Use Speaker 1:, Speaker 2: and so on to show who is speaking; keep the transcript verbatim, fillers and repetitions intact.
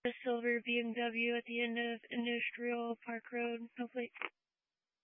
Speaker 1: The silver B M W at the end of Industrial Park Road, hopefully.